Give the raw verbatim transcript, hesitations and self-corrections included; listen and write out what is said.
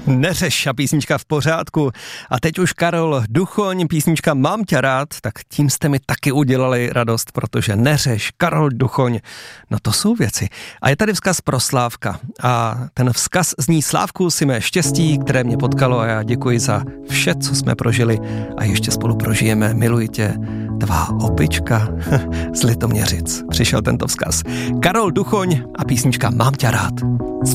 Neřeš a písnička v pořádku. A teď už Karol Duchoň, písnička Mám tě rád, tak tím jste mi taky udělali radost, protože Neřeš, Karol Duchoň, no to jsou věci. A je tady vzkaz pro Slávka. A ten vzkaz zní: Slávku, si mé štěstí, které mě potkalo, a já děkuji za vše, co jsme prožili a ještě spolu prožijeme. Miluji tě, tvá opička z Litoměřic. Přišel tento vzkaz. Karol Duchoň a písnička Mám tě rád.